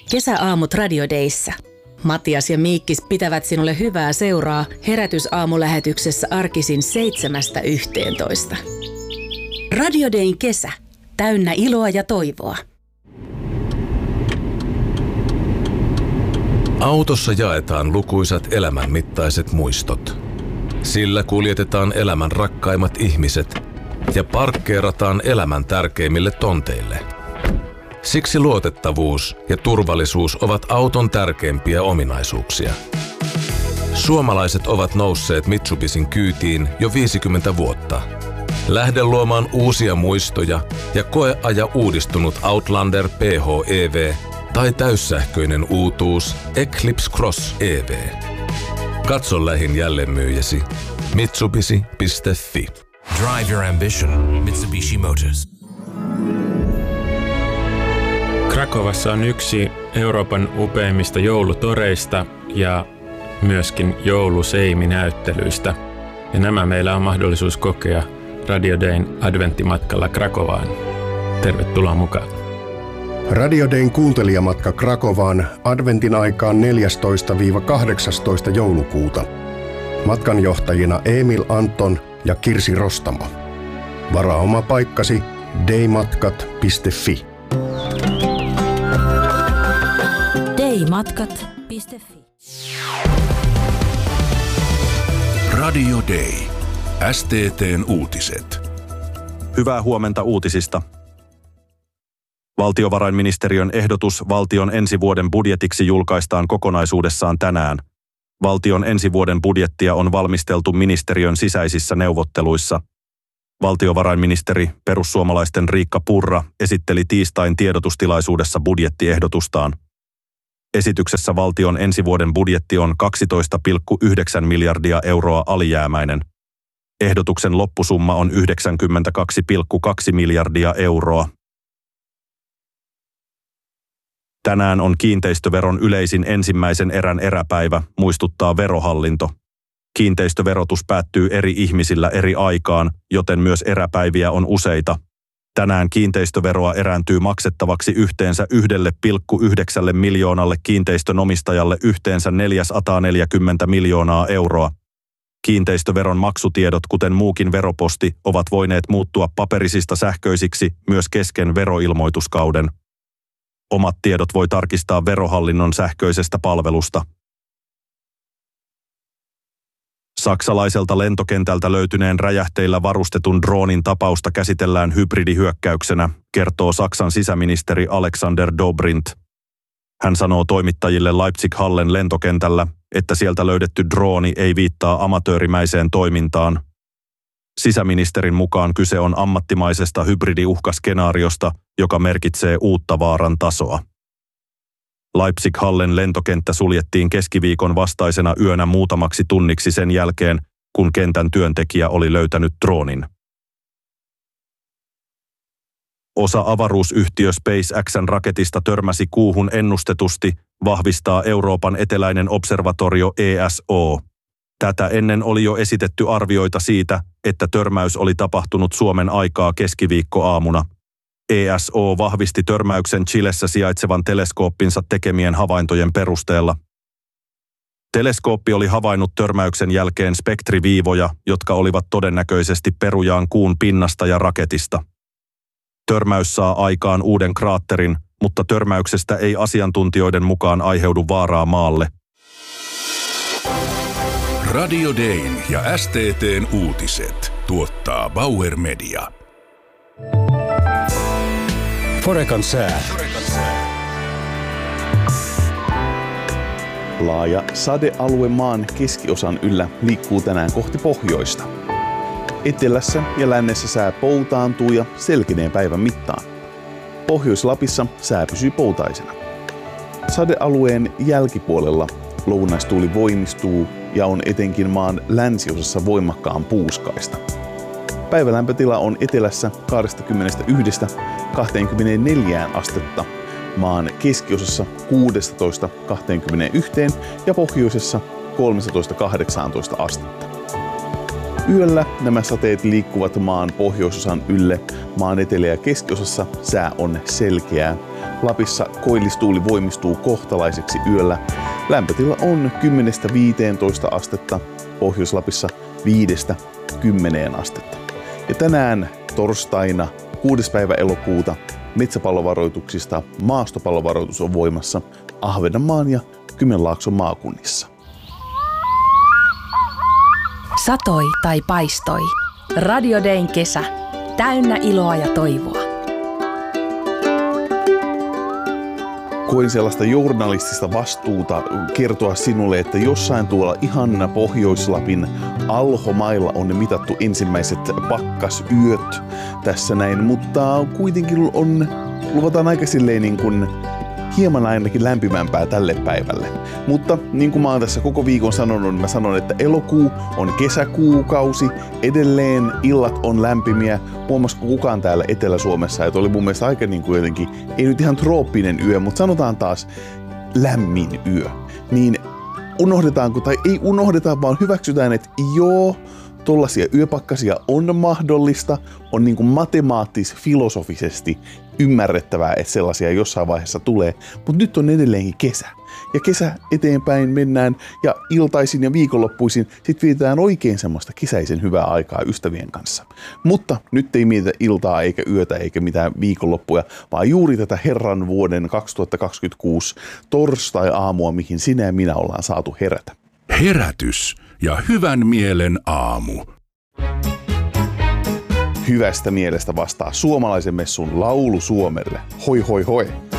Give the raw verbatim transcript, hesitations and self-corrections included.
Kesäaamut Radio Dayssä. Matias ja Miikkis pitävät sinulle hyvää seuraa herätysaamulähetyksessä arkisin seitsemästä yhteentoista. Radio Dayn kesä. Täynnä iloa ja toivoa. Autossa jaetaan lukuisat elämänmittaiset muistot. Sillä kuljetetaan elämän rakkaimmat ihmiset ja parkkeerataan elämän tärkeimmille tonteille. Siksi luotettavuus ja turvallisuus ovat auton tärkeimpiä ominaisuuksia. Suomalaiset ovat nousseet Mitsubishin kyytiin jo viisikymmentä vuotta. Lähde luomaan uusia muistoja ja koeaja uudistunut Outlander P H E V tai täyssähköinen uutuus Eclipse Cross E V. Katso lähin jälleenmyyjäsi mitsubishi piste fi. Drive your ambition. Mitsubishi Motors. Krakovassa on yksi Euroopan upeimmista joulutoreista ja myöskin jouluseiminäyttelyistä. Ja nämä meillä on mahdollisuus kokea Radio Dayn adventtimatkalla Krakovaan. Tervetuloa mukaan. Radio Dayn kuuntelijamatka Krakovaan adventin aikaan neljästoista kahdeksastoista joulukuuta. Matkanjohtajina Emil Anton ja Kirsi Rostamo. Varaa oma paikkasi daymatkat piste fi. daymatkat piste fi. Radio Day. S T T:n uutiset. Hyvää huomenta uutisista. Valtiovarainministeriön ehdotus valtion ensi vuoden budjetiksi julkaistaan kokonaisuudessaan tänään. Valtion ensi vuoden budjettia on valmisteltu ministeriön sisäisissä neuvotteluissa. Valtiovarainministeri, perussuomalaisten Riikka Purra, esitteli tiistain tiedotustilaisuudessa budjettiehdotustaan. Esityksessä valtion ensi vuoden budjetti on kaksitoista pilkku yhdeksän miljardia euroa alijäämäinen. Ehdotuksen loppusumma on yhdeksänkymmentäkaksi pilkku kaksi miljardia euroa. Tänään on kiinteistöveron yleisin ensimmäisen erän eräpäivä, muistuttaa Verohallinto. Kiinteistöverotus päättyy eri ihmisillä eri aikaan, joten myös eräpäiviä on useita. Tänään kiinteistöveroa erääntyy maksettavaksi yhteensä yksi pilkku yhdeksän miljoonalle kiinteistön omistajalle yhteensä neljäsataaneljäkymmentä miljoonaa euroa. Kiinteistöveron maksutiedot, kuten muukin veroposti, ovat voineet muuttua paperisista sähköisiksi myös kesken veroilmoituskauden. Omat tiedot voi tarkistaa Verohallinnon sähköisestä palvelusta. Saksalaiselta lentokentältä löytyneen räjähteillä varustetun droonin tapausta käsitellään hybridihyökkäyksenä, kertoo Saksan sisäministeri Alexander Dobrindt. Hän sanoo toimittajille Leipzig-Hallen lentokentällä, että sieltä löydetty drooni ei viittaa amatöörimäiseen toimintaan. Sisäministerin mukaan kyse on ammattimaisesta hybridiuhkaskenaariosta, joka merkitsee uutta vaaran tasoa. Leipzig-Hallen lentokenttä suljettiin keskiviikon vastaisena yönä muutamaksi tunniksi sen jälkeen, kun kentän työntekijä oli löytänyt droonin. Osa avaruusyhtiö SpaceX:n raketista törmäsi kuuhun ennustetusti, vahvistaa Euroopan eteläinen observatorio E S O. Tätä ennen oli jo esitetty arvioita siitä, että törmäys oli tapahtunut Suomen aikaa keskiviikkoaamuna. E S O vahvisti törmäyksen Chilessä sijaitsevan teleskooppinsa tekemien havaintojen perusteella. Teleskooppi oli havainnut törmäyksen jälkeen spektriviivoja, jotka olivat todennäköisesti perujaan kuun pinnasta ja raketista. Törmäys saa aikaan uuden kraatterin, mutta törmäyksestä ei asiantuntijoiden mukaan aiheudu vaaraa maalle. Radio Dayn ja S T T:n uutiset tuottaa Bauer Media. Forekan sää. Laaja sadealue maan keskiosan yllä liikkuu tänään kohti pohjoista. Etelässä ja lännessä sää poutaantuu ja selkenee päivän mittaan. Pohjois-Lapissa sää pysyy poutaisena. Sadealueen jälkipuolella lounaistuuli voimistuu ja on etenkin maan länsiosassa voimakkaan puuskaista. Päivälämpötila on etelässä kaksikymmentäyksi kaksikymmentäneljä astetta, maan keskiosassa kuusitoista kaksikymmentäyksi ja pohjoisessa kolmetoista kahdeksantoista astetta. Yöllä nämä sateet liikkuvat maan pohjoisosan ylle, maan etelä- ja keskiosassa sää on selkeää, Lapissa koillistuuli voimistuu kohtalaiseksi yöllä. Lämpötila on kymmenestä viiteentoista astetta, Pohjois-Lapissa viidestä kymmeneen astetta. Ja tänään torstaina kuudes päivä elokuuta metsäpallovaroituksista maastopallovaroitus on voimassa Ahvenanmaan ja Kymenlaakson maakunnissa. Satoi tai paistoi. Radio Dayn kesä. Täynnä iloa ja toivoa. Koin sellaista journalistista vastuuta kertoa sinulle, että jossain tuolla ihan Pohjois-Lapin alhomailla on mitattu ensimmäiset pakkasyöt tässä näin, mutta kuitenkin on, luvataan aika silleen niin kuin hieman ainakin lämpimämpää tälle päivälle. Mutta niin kuin mä oon tässä koko viikon sanonut, niin mä sanon, että elokuu on kesäkuukausi, edelleen illat on lämpimiä. Huomasiko kukaan täällä Etelä-Suomessa, että oli mun mielestä aika niin kuin jotenkin, ei nyt ihan trooppinen yö, mutta sanotaan taas lämmin yö. Niin unohdetaanko, tai ei unohdeta, vaan hyväksytään, että joo, tollaisia yöpakkasia on mahdollista, on niin kuin matemaattis-filosofisesti ymmärrettävää, että sellaisia jossain vaiheessa tulee, mutta nyt on edelleenkin kesä. Ja kesä eteenpäin mennään ja iltaisin ja viikonloppuisin sit vietetään oikein semmoista kesäisen hyvää aikaa ystävien kanssa. Mutta nyt ei mietitä iltaa eikä yötä eikä mitään viikonloppuja, vaan juuri tätä herran vuoden kaksituhattakaksikymmentäkuusi torstai-aamua, mihin sinä ja minä ollaan saatu herätä. Herätys ja hyvän mielen aamu. Hyvästä mielestä vastaa suomalaisen messun laulu Suomelle. Hoi hoi hoi!